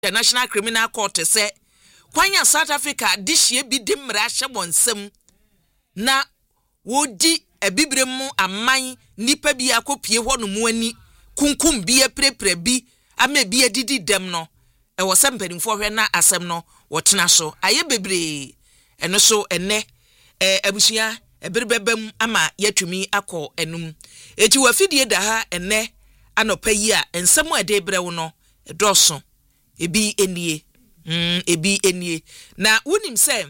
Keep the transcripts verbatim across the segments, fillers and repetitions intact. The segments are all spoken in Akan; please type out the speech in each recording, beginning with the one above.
International Criminal Court say kwanya South Africa dihye bi de mmara hye bonsem na wodi ebibremu aman nipa bi akopie ho no mu ani kunkum bi eprepre bi ama bi edidi dem no e wo sempanimfo hwe na asem no wotena so aye bebre eno so enne eh abusua eberebebam ama yatumi akọ enum eti wafidie da ha enne anopa yi a ensem ade brewo no edoso ebi enie mm ebi enie na wonim se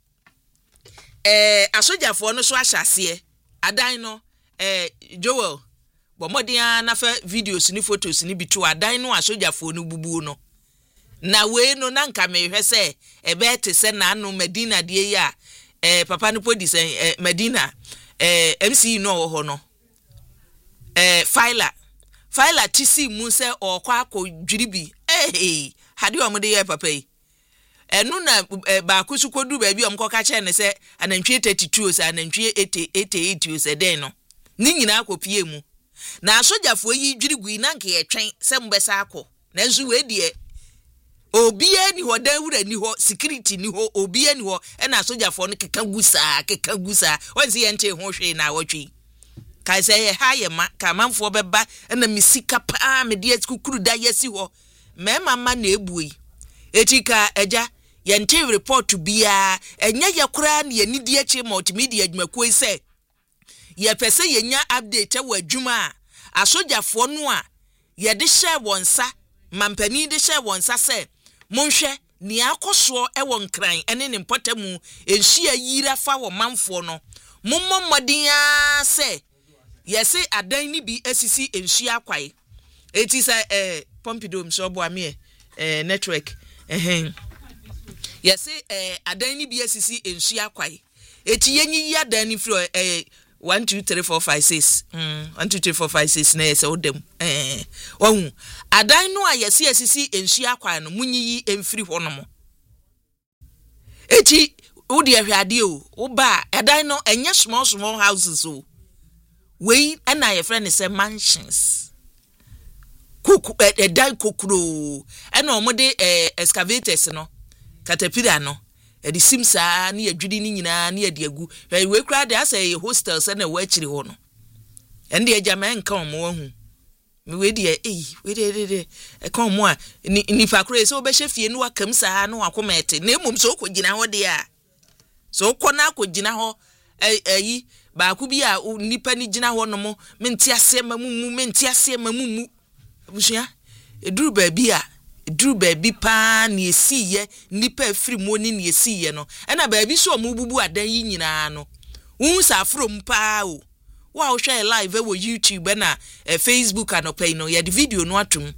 eh asojafo no so ahyase adan no eh Joel bomodin na fa videos ni photos ni bitu adan no asojafo no bubu no na we no na nka mehwe se ebe te se na anu Medina de ya eh papa no podi se eh, Medina eh M C no wo ho no eh filer filer tisi mu se okwa akodwiribi eh hade o mode ye papa yi enu na eh, ba kusu kodu ba bi omkoka che ne se anantwie thirty-two o se anantwie eighty-eight o se den no ni nyina akopie mu na asojafo yi dwirigui na nke ye twen se mbesa akọ na nzu we de obia ni ho dawura ni ho security ni ho obia ni ho e na asojafo no keka gusa keka gusa onzi ye nche ho hwe na wotwe kai se ye ha ye ma ka manfo beba na misika pa me de kukuru da yesi ho me mama na ebuyi etika eja ye nche report bia enya ye kura na ye nidi achi multimedia adwumakuo ise ye pese ye nya update wa adwuma asojafo no a ye de share wonsa mampani de share wonsa se monhwe ni akoso e won kran ene ne mpotemu enhia yira fa wo manfo no mommo modin a se yesi adan ni bi asisi enhia kwai eti sa eh Pompidou so bo ame eh network eh yesi eh adan ni bi asisi enhia kwai eti yenyi adan ni fro eh one two three four five six mm one two three four five six na yesi odem eh wahu adan no a yesi asisi enhia kwai no munyi emfiri ho no mo eti udi ahwade o oba adan no enye small small houses o we na your friend say mansions kuku e dan kokuro ena omode excavators no caterpillar no e di simsa na yadwidi ni nyina na yadi agu we kura de asay hostels na we akiri ho no ende agama nka omo wahu me we de eh we de de e ka omo a ni fa kura so be hye no akam sa na wakomete na emom so kogina ho de a so kona kogina ho ayi ba ku bi a nipa ni gina ho no mo menti ase mamumu menti ase mamumu abusia eduru ba bi a eduru ba bi pa na esiye nipa afiri mo ni na esiye no na ba bi so mo bubu adan yi nyina no wu sa from pa o wa o share live e wo YouTube na eh, Facebook anopai no ya di video no atum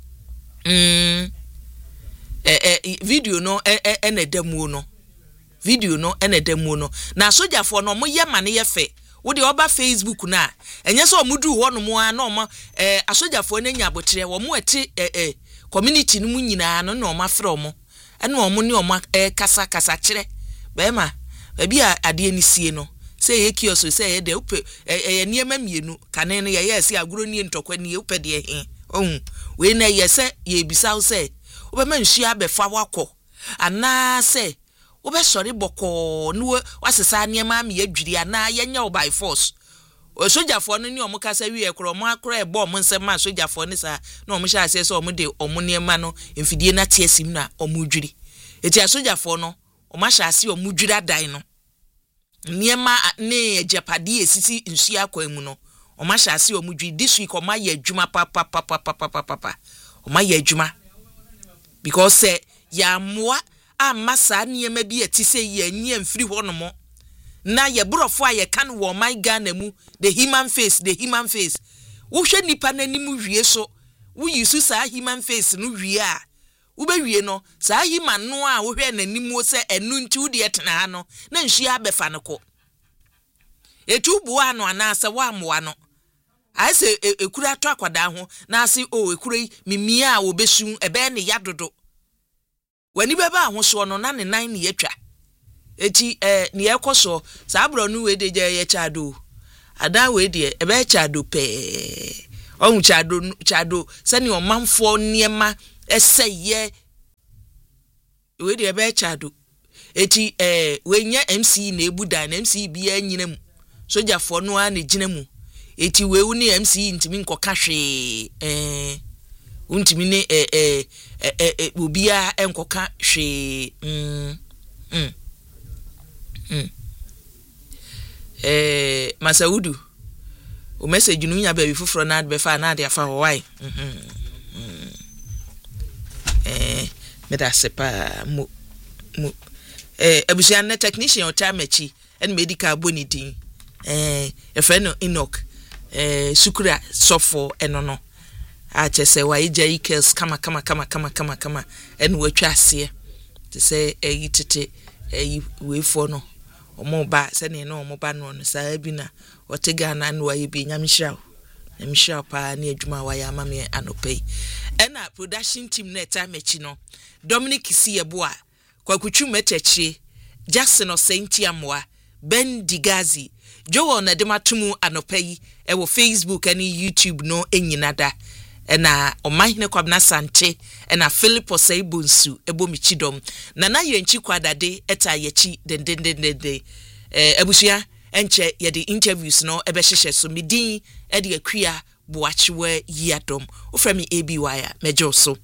mm eh eh video no eh eh na demu no video no ene demu no na sojafo no mo ye mane ye fe wo de oba Facebook na enye so omudu ho no mo na oma eh asojafo na nya abotre wo mo eti eh eh community no mu nyina no na oma frɛ mo ene omo ne oma eh kasa kasa kire be ma ba bi ade ani sie no say ye kioso say ye de upe eh niema mienu kane no ye yes aguro ni ntokwa ni upe de he ohun we na ye se ye bisa say wo be ma nhia befa wakɔ ana say obe sori boko no wasesa niema me adwiri ana yenya o by force o sojafo no ni omo kasa wi ekro mo akra ebo omo nsem ma sojafo ni sa na omo sha ase so omo de omo niema no mfidie na tiesim na omo dwiri eti asojafo no omo sha ase omo dwiri adan no niema ne ejapade esisi nhia kwa mu no omo sha ase omo dwiri this week omo ya adwuma pa pa pa pa pa pa omo ya adwuma because say ya moa amasa niema bi etise ye nyia mfiri ho no mo na ye brofo a ye kan wo my Ghana mu the human face the human face wo hwe nipa nanimu wie so wo yisu sa human face no wie a wo be wie no sa human no a wo hwe nanimu se enu nti wo de etena no na nhia abefa no ko etu bu ano anasa wa amwa no ase ekura to akwada ho na ase o ekura mimia a wo besu ebe ne yadodo wani beba ahoso no na ne nan ne yatwa eti eh ne yekoso sabro no we de je ye chado ada we de ebe chado pe ohun chado chado sani o manfo niema eseye we de be chado eti eh we nya M C na ebuda na M C bia nyina mu soja fo no a na gina mu eti we wu ni M C ntimi nkoka hwe eh untimi ne eh eh eh obia enkoka hwe mm mm mm eh Masaudu o message nu nya ba bi foforo na be fa na de afa ho why mhm eh me da sepa mo mo eh abusia na technician o tamachi en medical bonidin eh e friend Enoch eh sukura sofo eno no a chese wa ija ikels kama kama kama kama kama kama en watwa ase te say eh tete eh we for no omo ba se ne no omo ba no no sa bi na otega na no aye bi nyamhira nyamhira pa na adwuma wa ya mame anopai ena production team na tamachi no Dominic Siyeboa Kwakuchu Metechie Jackson Osentiamwa Ben Digazi Jowo na dematumu anopai ewo Facebook ani YouTube no enyinada ena omahine kwabna sanche ena Philip Oseibunsu ebo michidom na na yenchi kwadade eta yechi den den den den eh abusia enche ye the interviews no ebe hyehyɛ so midin e de akua boachiwe yadom oframi A B Y mejo so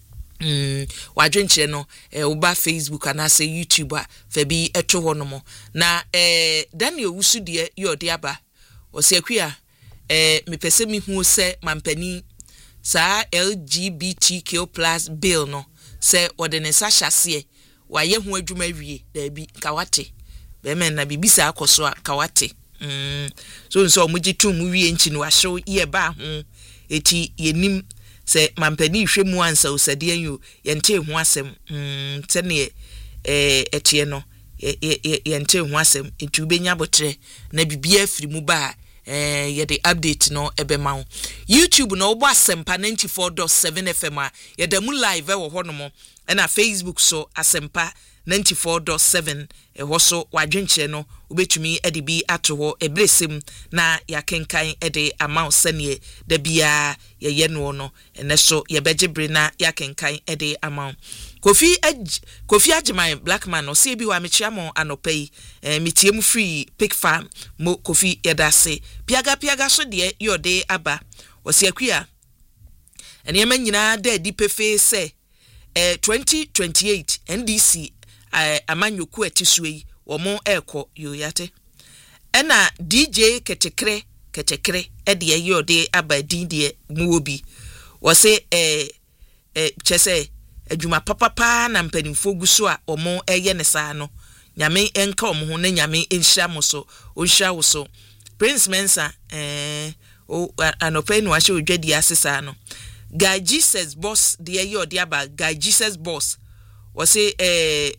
Mm, wadwenche no eh uba Facebook and ase YouTube a fa bi eto ho no mo na eh Daniel Wusu de yode aba ose akua eh mepese mi hu se mampani sa L G B T Q plus bill no se wode ne sa hyase waye hu adwuma wie da bi kawate be men na bibisa akoso a kawate mm so nso omugi tum wie nchi no ahyew ye ba ho eti yenim se mampani hwemu ansa osade anyo yente hu asem mm tene eh etie no yente hu asem etu benya botre na bibia afiri mu ba eh ye the update no ebema YouTube no obo asempa ninety-four point seven F M a ye da mu live wo ho no mo na Facebook so asempa ninety-four point seven e ho so wadwenche no obetumi ede bi ato ho eblesem na yakenkan ede amount sene da bia ye ye no no ene so ye begebre na yakenkan ede amount Kofi Ej Kofi Ajiman Blackman no se bi wa mechiamo anopai eh mitiem free pig farm mo Kofi yedase piaga piaga so de yode aba wose akua ene manyina da di pefe se eh twenty twenty-eight N D C eh amanyoku atisui wo mo eko yoyate ena D J ketekre ketekre e de yode aba din de mu obi wose eh eh chese adwuma papa pa na mpanimfo guso a omo eye ne saa no nyame enka omo ho na nyame enhia mo so onhia wo so Prince Mensa eh o anope no ahye odwadi asesa no Guy Jesus boss de ye odi aba Guy Jesus boss was say eh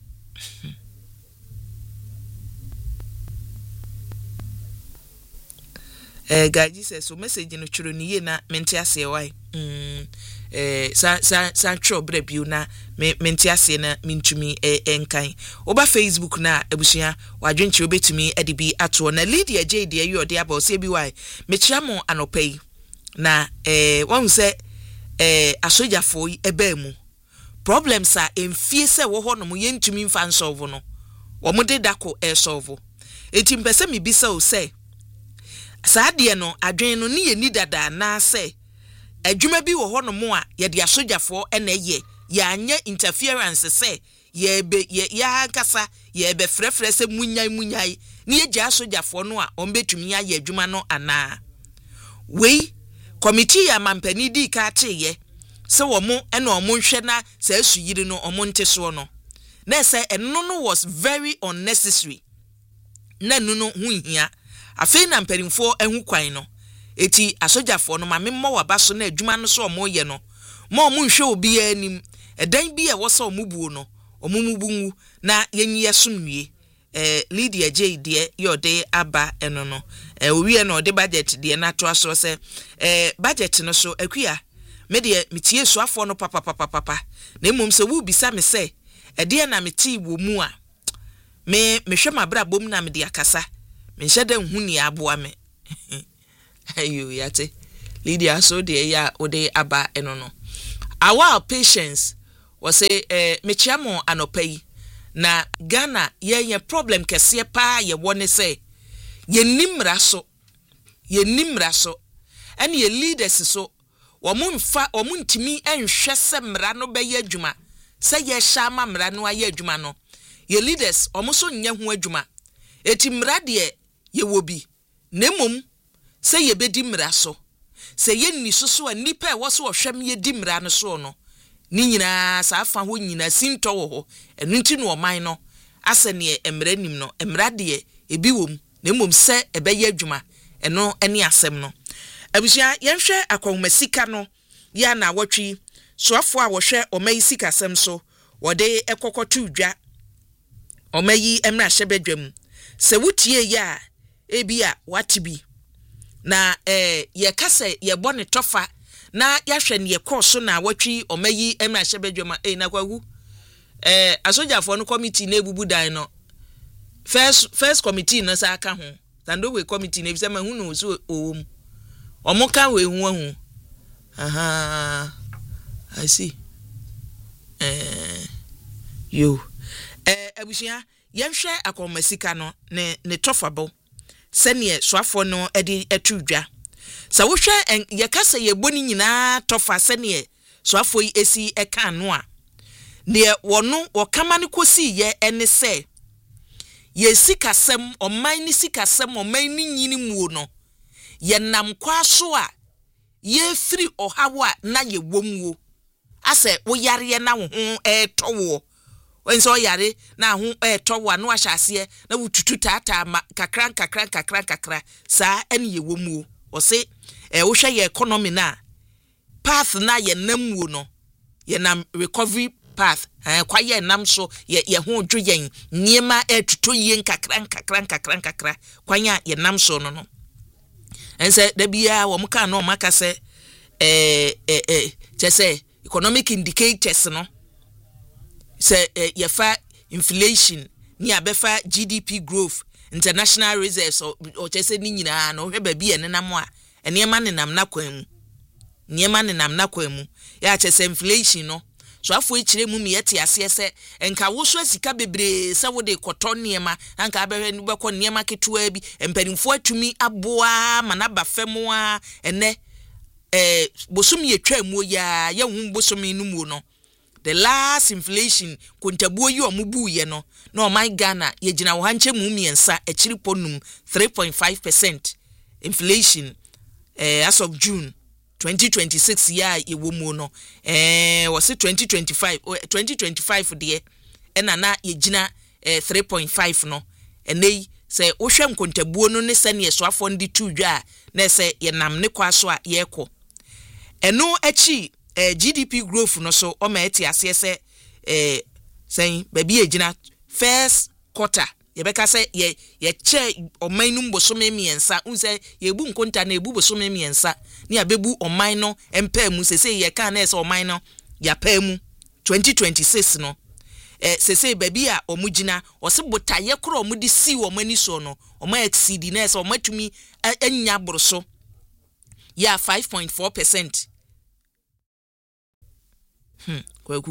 eh Guy Jesus so message no twiro ni ye na mente ase why mm eh sa sa sa tro bra biu na mente ase na mintumi eh enkan oba Facebook na abusia wadwenche obetumi ade bi ato na Lydia J de ye odi aba o se bi why mechiamo anopai na eh won se eh asojafo ebe mu problems a emfie se wo ho no mo yentumi mfa nsolve no wo mo de dako e solve eti mpese mi bisa o se saade no adwen no ne ye ni dada na se adwuma bi wo ho no mo a ye de asojafo e na ye ya anya interference se ye be ye ya kasa ye be frefre se munyai munyai ne ye gya asojafo no a on betumi ya ye adwuma no ana wei committee ya mampani di ka cheye se wo mo ena o mo nhwe na se asuyiri no o mo nteso no na se eno no was very unnecessary na nu no hu hia afi na mpanimfo ehu kwan no eti asojafo no ma memmo waba so na adwuma no so o mo ye no mo o mo nhwe obi anim edan bi e wo so o mo buo no o mo mubungu na yenyi yesumwie eh Lydia J de yode aba eno no eh owie no de budget de na to aso se eh budget no so akua me de metie suafo no papa papa papa na emom se wo bisa me se e de na meti wo mu a me mehwe mabra bom na me de akasa me nhye da hu ni aboa me ayo yate Lydia so de ya ode aba eno no our patience wose eh mechiamo anopai na Ghana ye ye problem kese pa ye wone se ye nimra so ye nimra so ene ye leaders so womunfa womuntimi enhwe se mra no be ye adwuma se ye hya ma mra no aye adwuma no ye leaders omuso nya ho adwuma eti mra de ye wobi nemom se ye bedi mra so se ye ni soso anipa e wo so hwem ye di mra no so no ni nyina sa afa ho nyina sinto wo ho enu nti no oman no ase ne emra nim no emra de ebi wom nemom se ebe ye adwuma eno ene asem no abusia yenhwe akomasika no ya na wotwi soafo a wo hwe omayi sika asem so wode ekokotu dwa omayi emra hyebedwam se wutie ya ebia watibi na eh ye kase ye bone tofa na yahwe ne ye koso na wotwi omayi emra hyebedwam eh na kwagu eh asojafo no committee na ebubu dan no first first committee no sa aka ho tando we committee na bisa ma hu no so owom omoka we hu hu aha I see eh yo eh abusia yenhwe akomasika no ne ne tofabo sene soafo no edi etudwa sa wo hwe ye kasa ye boni nyina tofa sene soafo yi esi eka no a ne wono wokama ne kosi ye ene se ye sikasem oman ni sikasem oman ni nyini muo no ye nam kwa so a ye firi ohawa na ye womwo ase wo yare na wo ho etowo wenso yare na ho etowo no ahyase na wututu tata ma kakran kakran kakran kakra sa ene ye womwo o se e wo hwe ye economy na path na ye namwo no ye nam recovery path eh kwa ye nam so ye ye ho dwo yen niema etuto yen kakran kakran kakran kakra kwanya ye nam so no no ense da bia wo mka no maka se eh eh eh chese economic indicators no se eh, ye fa inflation ni abefa G D P growth international reserves o chese ni nyina no hwe ba bia ne nam a enema ne nam na kwam niema ne nam na kwam ya chese inflation no so afo ekire mu mi yete ase se enka wo so asika bebre se wo de koto niema anka abehwe ni beko niema ketua bi empanimfo atumi aboa manaba femu a ene eh bosumi etwa mu ya ye hu bosumi no mu no the last inflation kontabuo yi omubu ye no na o my Ghana ye gina wo hanche mu miensa ekiri ponum three point five percent inflation eh as of June twenty twenty-six ya yewo mu no eh was twenty twenty-five twenty twenty-five de ena na ye gina eh three point five no enei se wo hwem kontabuo no ne sane ye so afo ndi tu dwa na se ye nam ne kwa so a ye kɔ eno achi eh G D P growth no so o ma eti ase se eh sen ba bi egina first quarter ye beka se ye ye che oman no mbosome miensa unse ye bu nkonta na ebu bosome miensa ni abebu oman no empa mu se se ye kan na se oman no ya pa mu twenty twenty-six no eh se se ba bi a omugina o se botaye kro omudi si wo mani so no o ma exceed na se o matumi anya boroso ya five point four percent hmm kwaku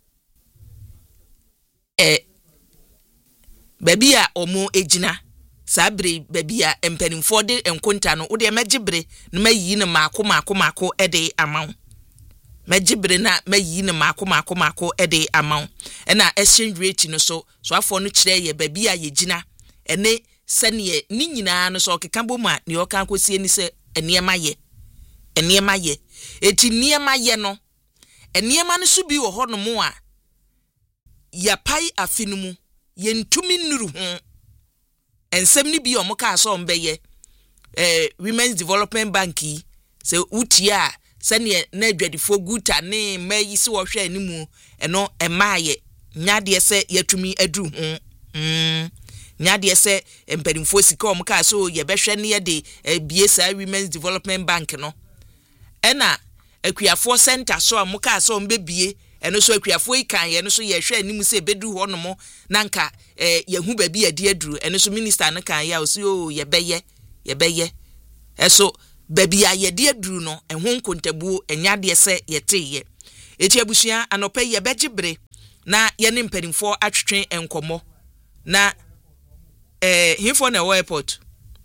eh baby a omo ejina sabre baby a empanimfo de enkonta no wo de megibre na mayi ne maako maako maako ede amaw megibre na mayi ne maako maako maako ede amaw na exchange rate no so so afọ no kire ye baby a yegina ene sane ni nyina no so okeka bomu a ne oka akosie ni se eniema ye eniema ye eti niema ye no eniema no so bi wo ho no mo a ya pai afinumu yentumi nuru ho ensem ni bi omoka aso mbeye eh Women's Development Bank se utia sane na adwadifo guta ne mayi se wo hwe animu eno emaaye nyade se yatumi adu ho mm nyade se empadimfo sika omoka so ye behwe ne ye de bie sa Women's Development Bank no ena akuafo center so amoka so mbebie eno so akuafo ikan ye no so ye hwe animu se bedu ho no mo nanka eh yehu ba bi ade aduru eno so minister no kan ya o so ye beye ye beye eso ba bi a ye de aduru no ehun kontabuo enyade se ye teye eti abusua anope ye begibre na ye ne mpanimfo atwetwe enkomo na eh himfo na airport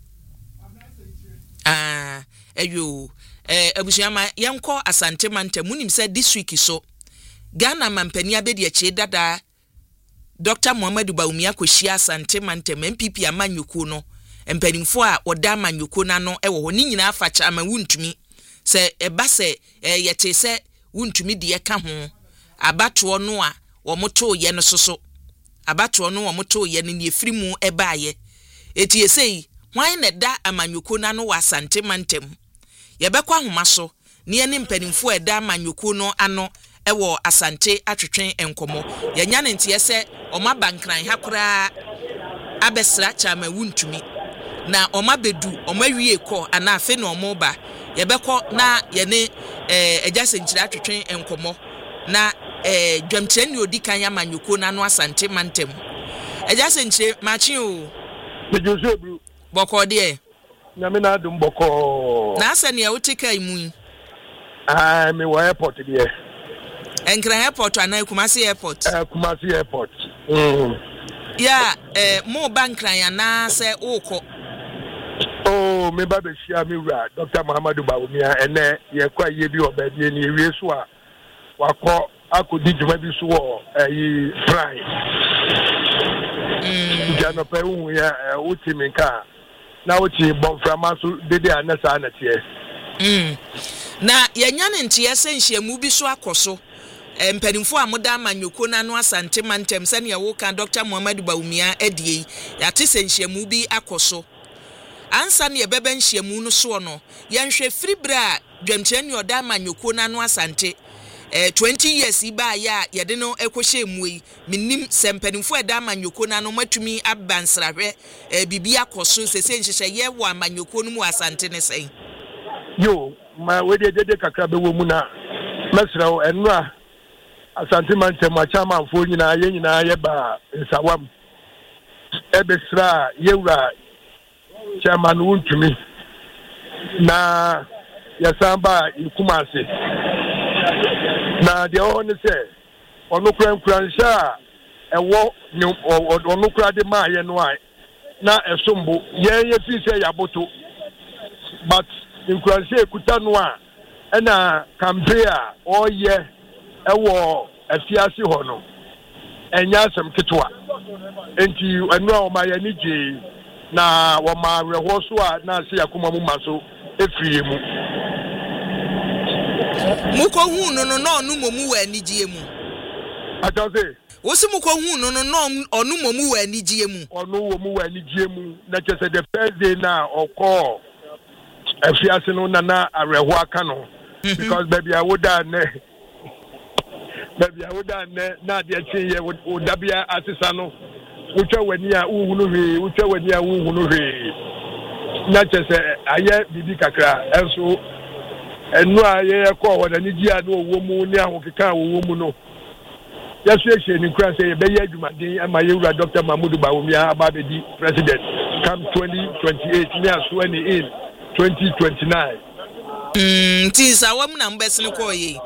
ah eyo eh abusua ma yenko Asante Manta munim se this week so Ghana mampani abedi achi dada Doctor Muhammadu Bawumia koshia Asante Manta M P P amanyuku no mpanimfo a oda amanyuku na no ewo ho ni nyina afacha ama wuntumi se eba se eh, yete se wuntumi de ka ho abato no a wo moto ye no soso abato no wo moto ye ne efirimu ebaaye eti esei hwan na da amanyuku na no wa Asante Manta yebekwa homa so ne ye ne mpanimfo eda amanyuku no ano ewo Asante atwetwen enkomo yenya ne ntie se oma bankran hakura abesra chama wuntumi na oma bedu oma wie ko ana afe na omo ba yebekọ na ye ne eh ejasenkyira atwetwen enkomo na eh dwamkyere ne odikan ya manyuko na no Asante Manta ejasenkyire machi o Josebru boko de na me na dum boko na asa ne wotika imu ah me wa airport de Enkran airport ana Kumasi airport eh Kumasi airport mm ya eh mo bankran ya na se ukọ oh me ba be shia me wura Doctor Muhammadu Bawumia ene ye kwa ye bi obadie ni ewie so a wakọ akodi djuma bi so wo eh fry mm jano pe hu ya uti minka na uti bonframa so dede anasa anatie mm na yenya ne ntie se nhyiamu bi so akoso mpanimfo a moda amanyuko na no Asante Manta se ne wo kan Doctor Muhammadu Bawumia adie ya te se nhyiamu bi akoso ansa ne bebe nhyiamu no so no yenhwe fribra dwamkyere ne oda amanyuko na no Asante eh twenty years iba ya yede no ekohye muyi minim sempanimfo eda amanyuko na no matumi abansrahwe eh bibia akoso sese nhyehyɛ ye wo amanyuko no mu Asante ne sen yo ma we de de kakra be wo mu na mesra o enu a Asante Manta ma chama mfo nyina ye nyina ye ba nsawam ebesra yewura chairman wuntumi na yasamba ikumase na de on se onu kran kran sha ewo onu kra de ma ye no ai na esombo ye ye fi se yaboto but nkranse ekuta no a na campaign a oye ewo afiase ho no enya asem ketwa enti enu a o ma ye ni je na wo ma reho so a na se yakoma mu maso efie mu muko hu no no no onu momu wa anigye mu atose wo si muko hu no no no onu momu wa anigye mu onu wo mu wa anigye mu na chese the first day na okọ afiase no na na areho aka no because baby I would have baby I would have na de achi ye wo dabia asesa no utwa wani a uhunu hwe utwa wani a uhunu hwe na chese aye bibi kakra enso enu a ye ko ho na nigi a no wo mu ni ahokeka wo mu no yesu ehye ni kura say be ye adwumaden ama ye wura Doctor Muhammadu Bawumia ababedi president come twenty twenty-eight ni aso ani in twenty twenty-nine mm tinsa wam na mbesene ko ye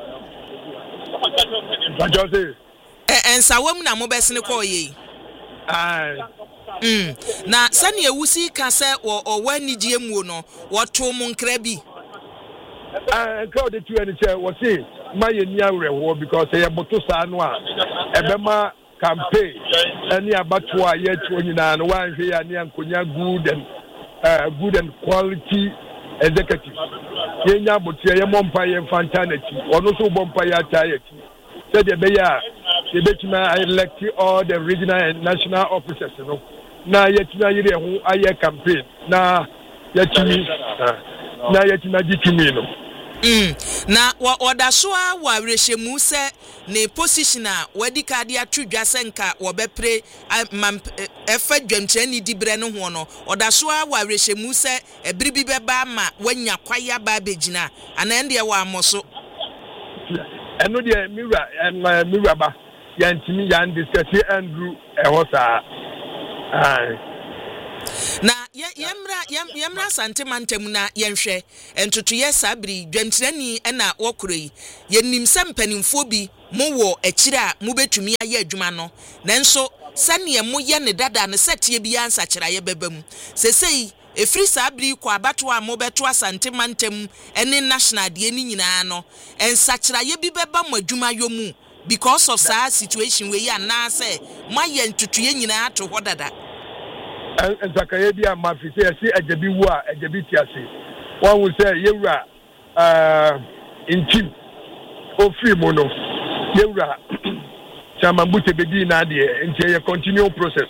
Ajose eh ensa wam na mbesene ko ye ai mm na sane ewusi ka se wo owanigye mu no wo to mu nkra bi ah crowd the two any say wo say my ni arewo because e boto sa no a ebema campaign any abato a ye tuo nyina no wan hwe ya ni ankonya good and uh, good and quality executive yenya botia ye mompa ye fantanity ono so bompa ya tayeti said the beya the betima elect all the regional and national officers no na yetina yire ho aye campaign na yetimi na yetina ditimi no mm na oda so a wa rehemu se ne position a wadi ka de atwudwa senka wo bepre efa dwamkyere ni dibre no ho no oda so a wa rehemu se ebiribi beba ma wanya kwaya ba begina ana ende wa amoso eno de mira en mira ba yantimi yan discuss Andrew e ho sa ai na yemra yemra santimantem na yenhwe entotoye sabri dwantirani na wokoroi yenim sempanimfo bi mo wo akira mo betumi aye adwuma no nanso sane mo ye ne dada ne setie bi ansa kira ye bebam sesei efri sabri kwa abato a mo beto asantimantem ene national de ni nyina no ensa kira ye bi beba mo adwuma yomu because of sa situation we ya na say maye ntotoye nyina ato hodada and Zakaye bi am fi say si ajabi wu a ajabi tiase one will say yewura uh intim ofri mo no yewura chama bute bedi na de nti ye continue process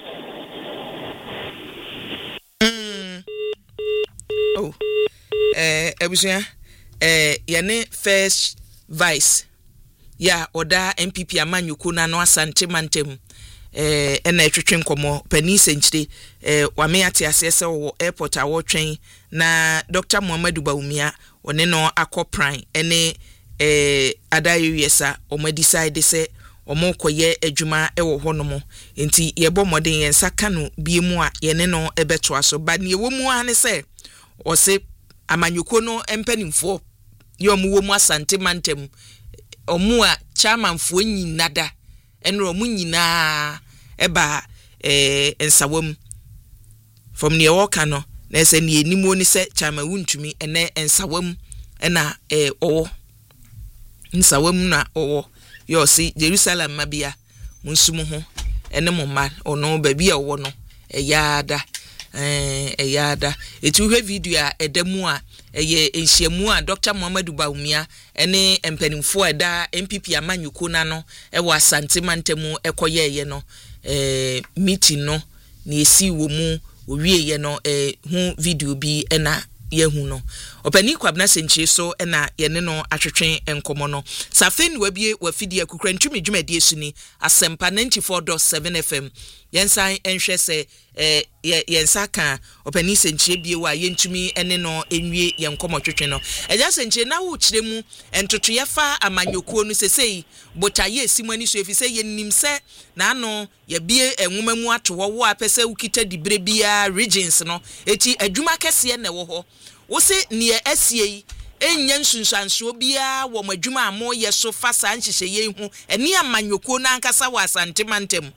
mm. Oh eh ebusia eh yene first vice ya oda M P P amanyuku na no asante mantem eh ena etwetwe nkomo pani senchire eh wame ate asese wo airport a wo twen na Doctor Muhammadu Bawumia one no akopran ene eh adayo yesa o ma decide se o mo koye adwuma e wo honomo enti yebo moden yensa kanu biemu a yene no ebeto aso ba ne wo mu ane se o se amanyuko no empanimfo ye omu wo mu asante mantem omu a chairmanfo nyinada enro mu nyina eba eh ensawam from ne woka no na se ne enimo ni se chama wuntumi ene ensawam ena eh owo nsawam na owo yo si Jerusalem mabia munsumu ho ene mo ma ono ba bia owo no eyada eh eyada etu hwe video a edamu a eye enhyiamu a Doctor Muhammadu Bawumia ene empanimfo eda M P P amanyuko na no e wa santimantemu ekoye ye no eh meeting no na esi wo mu owie ye no eh hu video bi ena ye hu no opani kwabna senchie so ena ye ne no atwetwen enkomo no safen wabie wafidi akukra ntumi dwumadi esuni asempa ninety-four point seven F M yensan enhwe se eh yensa ka opani senchie bie wa yentumi ene no enwie ye nkomo twetwen no eja senchie na wo kiremu entoto ye fa amanyokuo no sesei botaye esimani so efise ye nimse na ano ye bie enwoma mu ato wo apese ukita dibre bia regions no eti adwuma kese na wo ho wo se ne asie enya nsunsanso bia wo madwuma amo ye so fa sa nhihye ye hu eni amanyokuo na ankasa wa asantemantem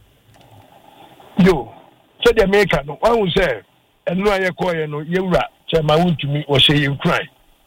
yo so the maker no one will say enu aye ko ye no yewura chema wuntumi wo hye ye kran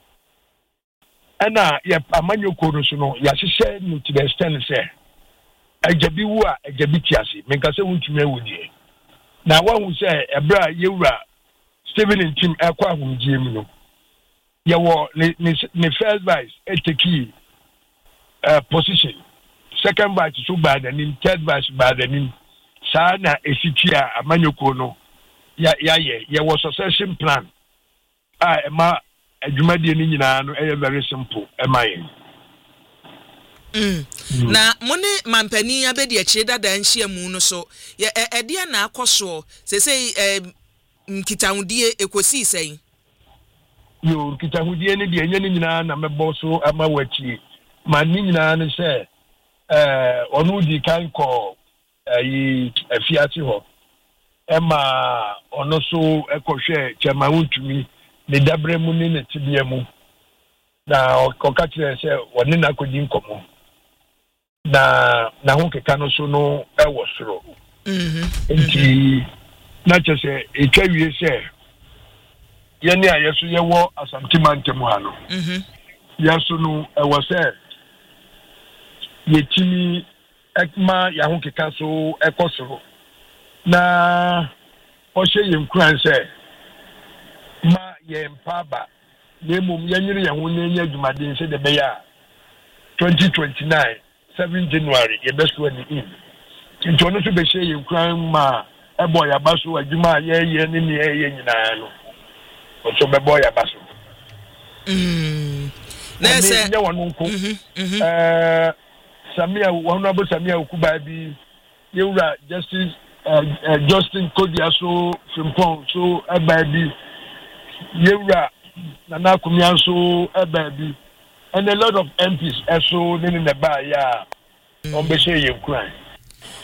ana ye amanyokuo no so no ya hyehyɛ no to the extent say ajabi wu a ajabi tiase menka se wuntumi awudie na one will say ebra yewura Stephen in team ekwa ahumjie mu no ye wo ne first vice eteki uh, position second vice so bad and third vice bad and sana esitia amanyoko no ya ya ye ye was succession plan ah ema adwumade ni nyina no e very simple ema ye mm. mm. na mone mampani abedi akire dada nhia mu no so ye ede na akoso sesei eh, nkitahudie ekosi sei yo nkitahudie ni de enya ni nyina na mebo so ama wachi ma ni nyina ne se eh onu di kan ko ayi afiati ho ema ono so ekohwe chema wuntumi ne dabre mu ni ne tibia mu na oka kire se woni na kodi nkomo na na ho keka no so no ewo soro mhm enti na chese etwawie se yene a yeso yewo asantimantem ha no mhm yeso no ewo se yetimi ekma ya ho keka so ekosoro na o hye yenkran se ma ye mpaba nemum yanyiri ya ho nenya adwumaden se de beya twenty twenty-nine seventh January ye best one in nti ono so be hye yenkran ma ebo ya baso adwuma ye ye ne ne ye nyina no o so be boy ya baso mm na se ya wonu nko eh Samia Honorable Samia Okuba bi yewura Justice uh, uh, Justin Kodiaso Frimpong so ababi yewura Nana Kumia so ababi and a lot of M Ps also in the ba ya on be say you cry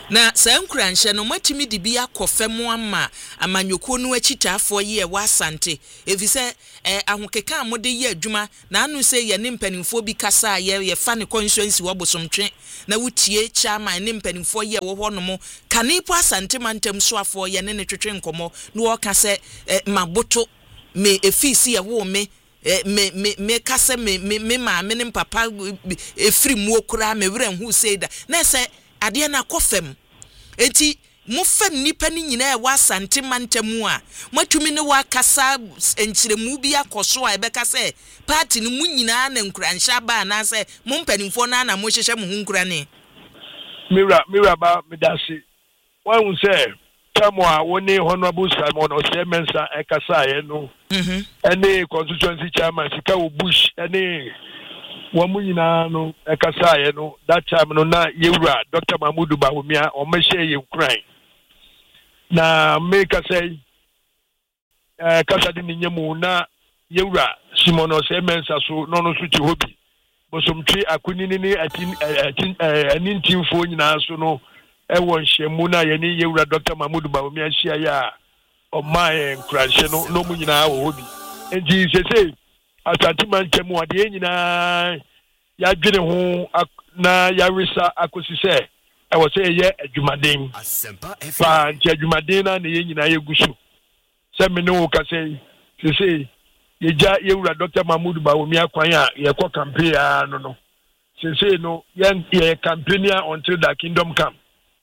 na sa nkranhye no matimi de bi akofem ama amanyoko no achitafo ye wasante efise eh ahokeka amode ye adwuma na anu se ye ne mpanimfo bi kasa ye ye fa ne constituency wo bosomtwe na wutie chairman ne mpanimfo ye wo ho no mo kanipo asante mantem so afo ye ne ne twetwe nkomo no wo ka se eh, maboto me efisi ye wo me Eh, me me me kase me me me ma me ne papa efiri mu okura me were hu seida na se ade na kofem enti mo fa nipa ni nyina e wa asante mantamu a matumi ne wa kasa enchiremu bi akoso a ebe kase party ni mu nyina na nkuransha ba na se mo mpanimfo na na mo hyehye mo hunkura ne mira mira ba medasi wan say tamo a woni honorable Simon Osemensa ekasa ye no mhm ene constituency chairman sika Bush ene wamu nyina no ekasa ye no that time no na yewura Doctor Mahmoud Bawumia o mahye ye Ukraine na make say eh kasa de nyemu na yewura Simon Osemensa so no no so ti hobi bosomtwe akunini ni atin anintimfo nyina so no ewon shemu na ye ni yewura Doctor Mahmoud Bawumia hia ya o my crash no no mu nyina wo hobi enti sese asante manchemu ade nyina ya dwene ho na ya resa akosise e wo se ye adwumaden fa nti adwumaden na ye nyina ye gusu se me no ka se sese ye ja yewura Doctor Mahmoud Bawumia kwan a ye ko campaign a no no sese no ye campaign until the kingdom come.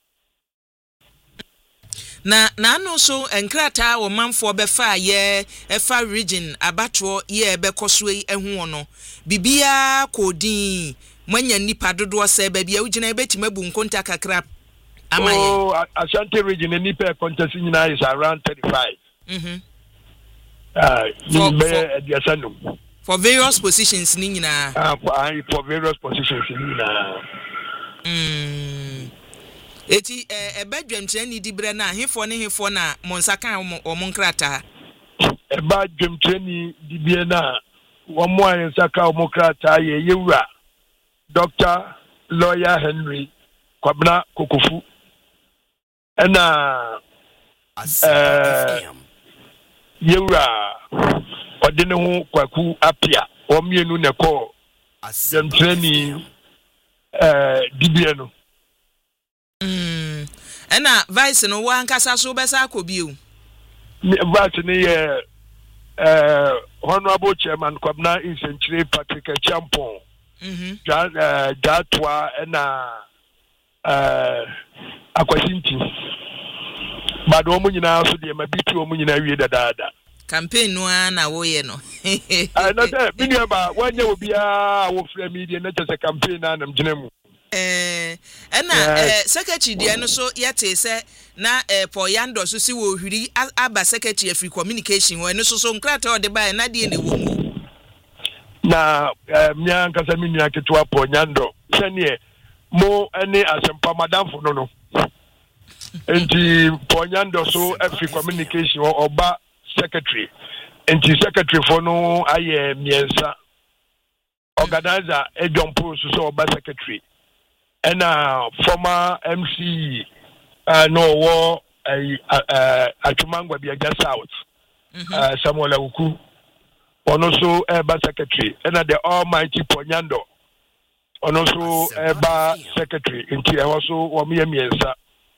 na na anu so enkrata wo manfo befa ye efa region abatro ye ebekoso yi ehu ono bibia kodin manya nipa dodo se ba bia ugina ebetima bu nkonta kakra amaye oh Ashanti region nipa contest nyina is around thirty-five mhm ah for, me for, ediasano for various positions ni nyina ah for, for various positions ni nyina mm eti eh ebadwamtre ni dibre na hefo ne hefo na monsaka o monkrata ebadwamtre ni dibie na wo mo ayensaka o monkrata ye yewura Doctor Lawyer Henry Kwabna Kokofu ena eh yewura odene ho kwaku apia o mienu ne ko dwamtre ni eh dibie no Mm. Ena vice no wa nkasa so besa akobio. Vice ni eh uh, honorable chairman Kwabna Insenchire Patrick Champon. Mhm. Ja datwa na eh akwasinti. Bado omu nyina so de mabiti omu nyina wie dadaada. Campaign no na wo ye no. Ah na say binia ba wanya obi a wo frɛ media na chese campaign na nam gyinamu. Eh ena eh secretary de no so yete se na eh Poyando so si wo hwiri aba secretary free communication wo no so so nkrata o de ba na de ne wo mu na mia nkasa mi nua ketewa Poyando sene mo ene asempa madamfo no no enti Poyando so free communication oba secretary enti secretary for no aye miensa organizer ejompo so so oba secretary and uh, former M C uh, no war uh, Achumangwa Biaga South uh, Samuel Awuku also Eba secretary and uh, the almighty Poyando also Eba secretary into also Wamiya Miensa.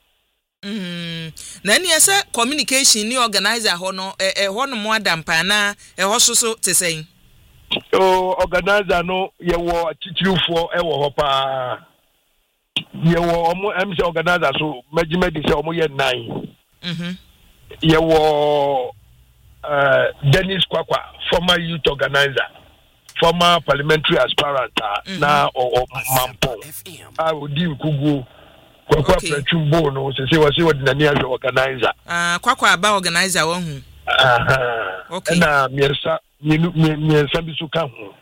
Mm. Na ni ese communication ni organizer ho no e ho no mo adampa na e ho so so te sen. O organizer no ye wo atitiriufo e wo ho pa. Ye wo omo M C organizer so magimedi se omo ye nine. Mhm. Ye wo uh Dennis Kwakwa, former youth organizer, former parliamentary aspirant mm-hmm. na o Mampo. I would do Kugu Kwakwa Prechumbo no se se wase ordinary organizer. Ah Kwakwa aba organizer wo hu. Aha. Okay. Na miensa miensa bisu ka hu.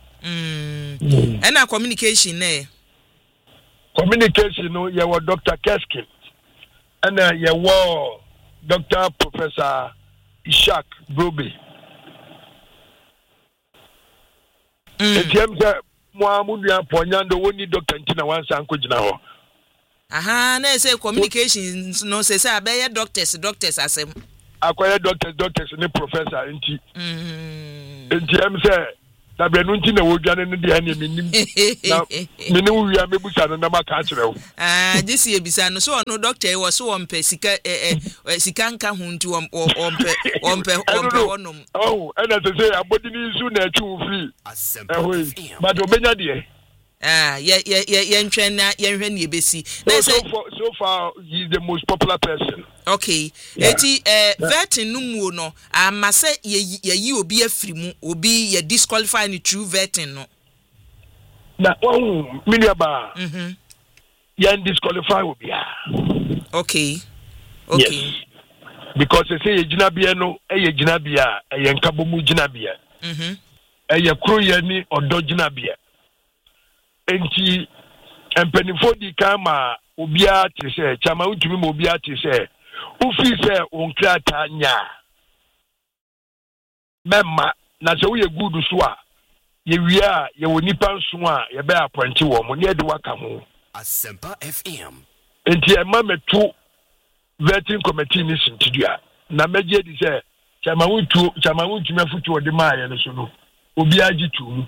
Mm. Ena communication ne Communication no ye were Doctor Keskin and uh, ye were Doctor Professor Ishak Brobe. Mm. Etiam se mo amudu Poyando woni Doctor Ntina wansa anko gina ho. aha na say communications no say say abeye doctors doctors asem akoye doctors doctors ni professor nti mm nti am say na brenu nti na wodwane no de ane menim na menim wia mebusa no na maka akere wo ah this year bisa no so no doctor e wo so wompe sika eh sika nka hu nti wompe wompe wompe wonom oh and as say abodi ni su na achu free eh but obenya de ah ye ye ye ntwen na ye hwe na ebesi na so far so far he is the most popular person. Okay. Yeah. Eti eh vetting no mu no amase ye ye obi afiri mu obi ye disqualify ni true vetting no. Na oh miniaba. Mhm. Ye disqualify obi a. Okay. Okay. Yes. Because they say ye gina bia no e ye gina bia e ye nkabo mu gina bia. Mhm. E ye kro ye ni odo gina bia. Enti empenifo di kama obi a te se chama utumi mo obi a te se ufi se onkrata nya memma na se wo ye good so a ye wia ye woni panso a ye be appoint wo mo ne de waka ho Asempa F M enti e ma metu vetting committee ni sintidua na meje di se chama utu chama utumi afutu ode ma ye no so no obi agi tu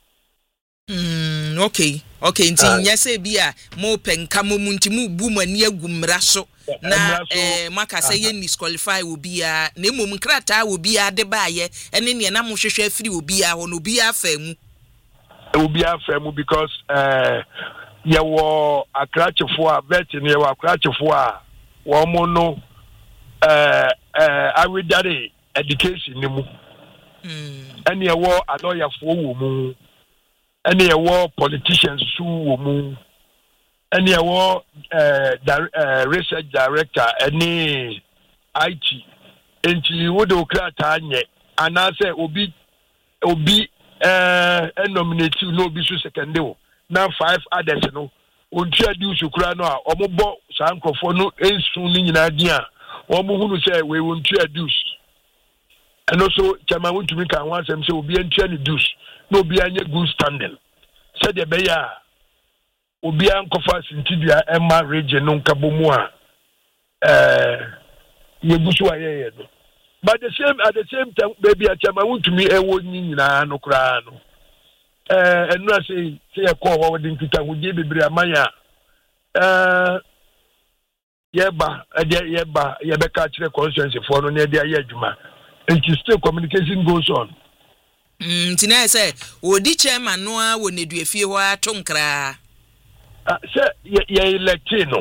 Mm okay okay nti uh, nyase bia mo penka mo munti mu bu mani agumra so na eh maka say ye disqualify obi a na emom krata obi a de baaye ene ne na mo hwehwe afiri obi a ho no obi a famu obi a famu because eh ye wo akrachefo a vet ne ye wo akrachefo a wo mo no eh eh awidare education ni mu mm ene ye wo adoyafo wo mu any war politicians who womu any war uh, uh research director any I T enti wo de okrata anye anase obi obi eh uh, nominate no obi so second day na five others no ontua di usukura no a omobo sankofo no ensu ni nyina di a omo hunu say we ontua dus and also chama wontumi kan wan sem say obi entua ni dus no obi anye good standing said the beya obi ankofa sintidua emma region no nkabomu a eh yebusu ayeye no but the same at the same time baby achama wontumi ewo nyina no kra no eh enu ase say e call wo de nkita huje bebre amanya eh yeba ade yeba yebeka kire constituency for no ne de aye adwuma and still communication goes on. Mm tina say odi chairman no a wo neduafie ho atonkra ah say ye electino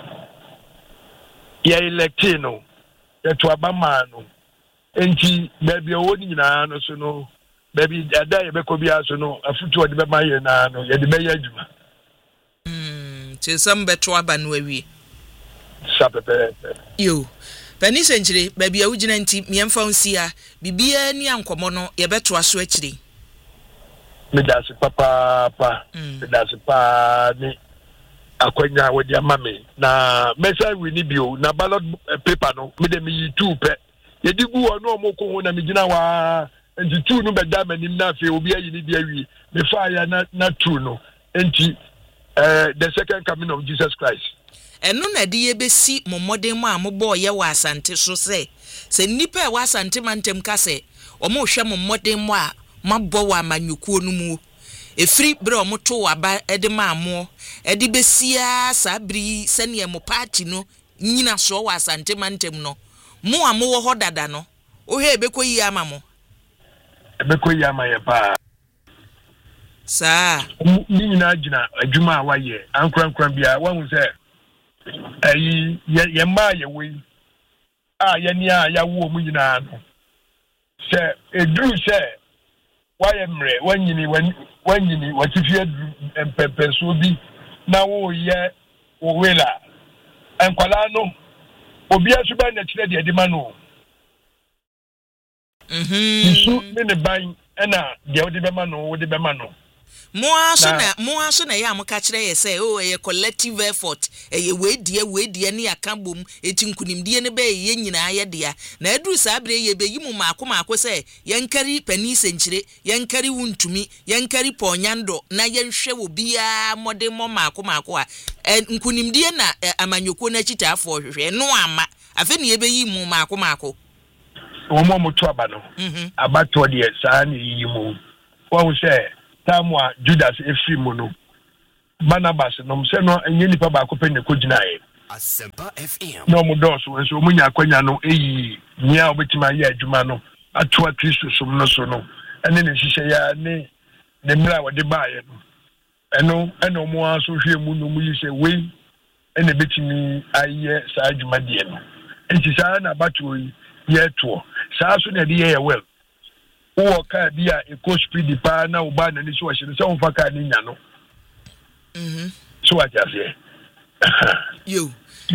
ye electino ye to abama no enti baby o ni nyina no so no baby ada ye be ko bia so no afutu odi be maye na no ye de be ya adwuma mm ti some beto aba no awie sapepe yo Penny Century, baby, a wugina nti miemfa nsia bibia ni ankomo no ye beto aso akire. Me dasi papa pa, me dasi pa ni akwanya we dia mame na mesa we ni bio na ballot paper no me de me two pe. Ye di gu ono omoko ho na me gina wa nti two no be da manim na afi obi ayi ni dia wi. Me fa ya na na two no. Enti uh, the second coming of Jesus Christ. Eno na de ye besi momodem mu ambo ye wa asante so se se nipa e wa asante mantem ka se omo hwe momodem mu a mabọ wa amanyukuo no mu efiri bre omo to aba ede ma amo ede besia sabri sene mo party no nyina so wa asante mantem no mu amo wo ho dada no o he bekoyi ama mo bekoyi ama ye pa sa ni nyina gina adwuma a waye ankran bia wan se ayi ye ma ye we a ye ni a ya wo mu nyina no se edru se waye mre wanyini wanyini watifie empepeso bi na wo ye wo wela enkwala no obi asuba na kire de edima no mhm su me ne ban na de odi be ma no wo de be ma no mo aso na mo aso na ya mo ka kire ye say oh a collective effort e we die we die ne aka bom eti nkunimdie ne be ye nyina ye dia na aduru sabre ye be yimu maako maako say yankari pani senchire yankari wuntumi yankari ponyando na yenhwe wo bia mode mo maako maako a nkunimdie na amanyoko na chita afo hwehwe no ama afi ne ye be yimu maako maako omo moto aba no abato de saa ne yimu wo say tamwa Judas Ephraim no Barnabas no se no enye nipa ba ko pene ko ginae Asempa F M no mo dos so so munya kwanya no eyi nia obetima ye adwuma no atoa Kristo som no so no ene ne hihye ya ne ne mra wode baaye no eno eno mo aso hwe mu no mu yi se we ene betimi aye sa adwuma de no enti sa na bato yi ye to sa so na de ye well wo ka bia e coach speed pa na uba na ni so wa shiri se won fa ka ni nya no mhm so wa jase yo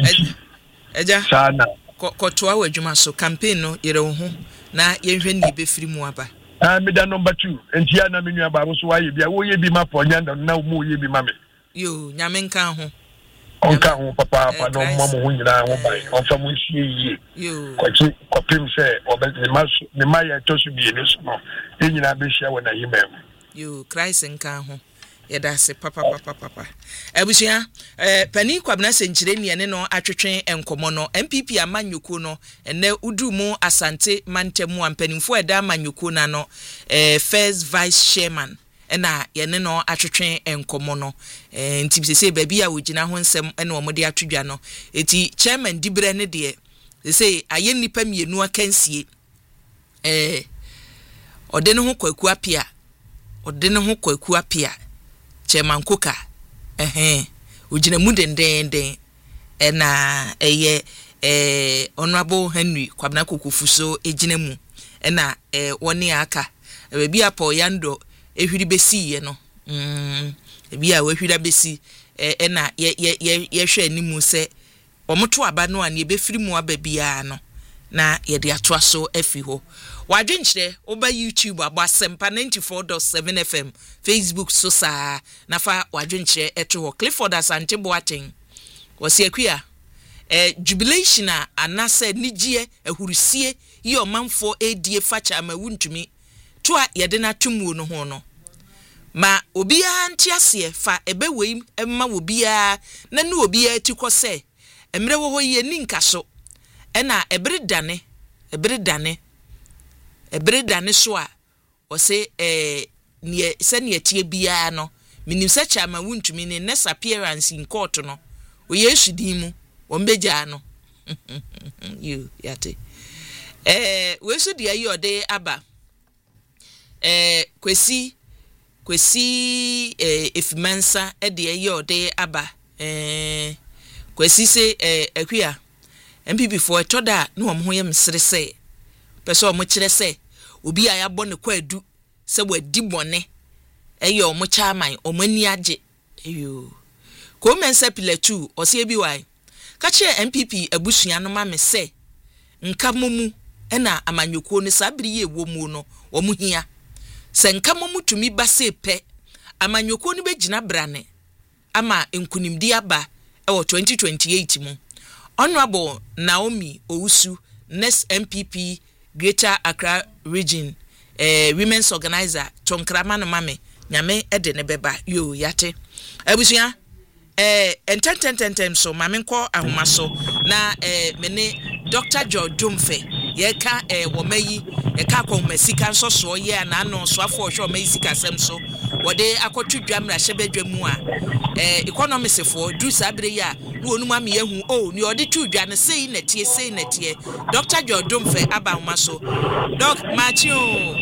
eja sana ko to awa adwuma so campaign no yere wo ho na yenhwe ni be firi mu aba ah me da number two entia na menu aba so wa ye bia wo ye bi ma ponya na wo ye bi ma me yo nyame nka ho onka ho papa papa no mo mo nyina ho bai onfa mo sie yie yo kwachi kopim se obeze mas me ma ya to su bi ni so no nyina be hia wona yimem yo Christ nka ho yeda se papa papa papa abusia eh pani kwabna senchire ne ne no atwetwen enkomo no M P P amanyoko no ene udumu asante mantemu ampanimfo eda amanyoko na no eh first vice chairman ena yene no atwetwen enkomo no eh ntibisese baabi a wogina ho nsem ena omode atwedwa no eti chairman dibre ne de say aye nipa mienu akansie eh ode ne ho kwaku apia ode ne ho kwaku apia chairman koka eh ugina mu dendenden ena eye eh honorable Henry Kwabena Kokofuso ejina mu ena eh woni aka baabi apo yando ehwiri besi ye no mm ebi a wehwira besi ena ye ye ye hwe animu se omoto aba no an ye befiri mu aba bia no na ye de atoa so afi ho wadwenkyere oba YouTube abo Asempa ninety-four point seven F M Facebook so saa na fa wadwenkyere eto ho Clifford Asante Boateng wose akua eh jubilation a anase nigie ahurusie yi omanfo edie facha amawuntumi to a ye de na tumu no ho no ma obia ntiase fa ebewei emma obia na ne obia tikose emre wo ho ye ninka so ena ebre dane ebre dane ebre dane so a wose eh ne se ne tie bia no minim se chama wuntumi ne next appearance in court no o yesu dimu o mbeja no you yate eh we so dia yi ode aba eh kwesi kwesi eh efimansa e de ye ode aba eh kwesi se eh akua M P P for etoda no om ho ye msere se pese o mo kire se obi aya bo ne kwadu se wadi bone eye o mo chairman o mani age eyo ko mensa pilatu o se bi wai ka kire M P P abusua no ma me se nka momu ena amanyoko ne sabiri ye wo mu no o mu hia se nka momu tumi ba se pe amanyoko ne begina brane ama enkunimdi aba e wo twenty twenty-eight mu Honorable Naomi Owusu, next M P P Greater Accra Region eh women's organizer Tonkrama no mame nyame ede ne beba yo yate abusia eh ententententem so mame nko ahoma so na eh mene Doctor George Dumfe ye ka eh wo mayi ye ka kwa masika nso so ye na no so afo hwe mayi sika sem so wode akotudwa mra hyebedwa mu a eh economics for do sabre ya no onum am ye hu oh ni ode tudwa ne sei na tie sei na tie Doctor George Dumfe aba homa so doc Matthew.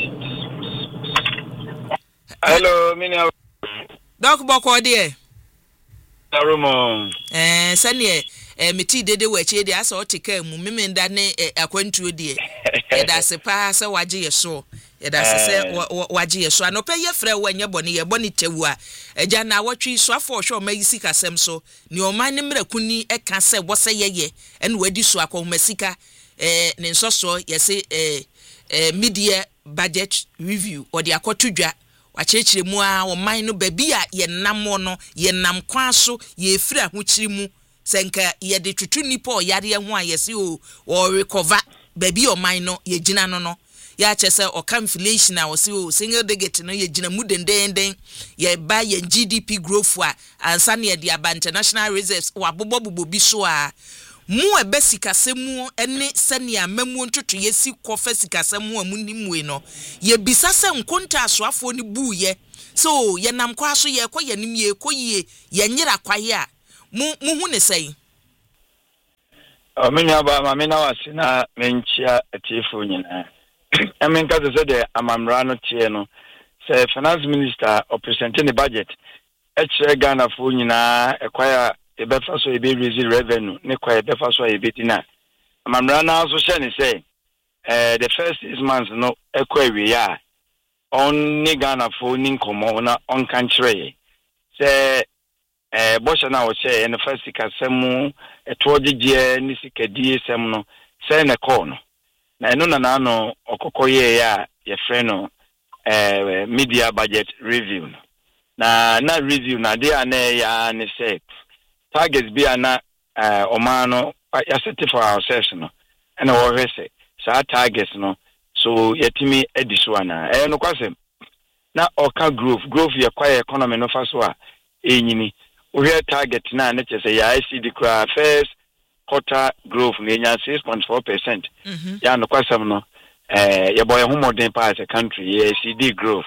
Hello minia doc boko de Arumo eh sane eh meti dede wachi de asa otika mu memenda ne akwantuo de e da se pa se waje yeso e da se se waje yeso anope ye frɛ wanye bone ye bone tewu a eja na watwi so afo hwe o mayi kasem so ni o man ne mrakuni e ka se wose yeye ene wadi so akomasika eh ne nsoso ye se eh eh media budget review or the akotudwa wachechire mu a o man no baby a ye nam no ye nam kwa so ye firi ahokyiri mu senka ye de tutu nipa o yare ho a ye se o o recover baby o man no ye gina no no ya chese o cancellation a o se o single digit no ye gina mu dendenden ye ba ye G D P growth a ansa ne de aba international reserves wa bobobobo bi so a mu ebe sikasemu ene senia mamu ntoto yesi kofa sikasemu amu nimwe no ye bisase nkonta asoafo ni buye so ye nam kwa so ye ko ye nim ye ko ye ye nyira kwaye a mu mu hu ne sei amenya ba mamena wase na menchia atiefo nyina amenka ze de amamra no tie no say finance minister o presenting the budget e chere Ghana fo nyina ekwaya ebefa so ebe raise revenue ne kwa ebefa so ebe tina amamra na so she ne say eh the first six months no ekwa wi ya on ni Ghana fo ni nkomo na on kan chere say eh bosha na o che en first kasemu etojeje ni sikadie sem no say na call no na eno na na no okokoye ya ye friend no eh media budget review na na review na dey na ya ne say targets be ana eh omano ya set for ourselves no and we say sa targets no so yetimi ediso ana eh no kwasem na oka growth growth ye kwa economy no faso a enyini we target na na che say ya I C D cra first quarter growth na nya six point four percent ya no kwasem no eh ye boy ho modern part as a country ye C D growth